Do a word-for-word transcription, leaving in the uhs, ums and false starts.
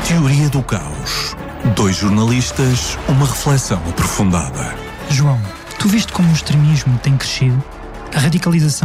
Teoria do caos. Dois jornalistas, uma reflexão aprofundada. João, tu viste como o extremismo tem crescido? A radicalização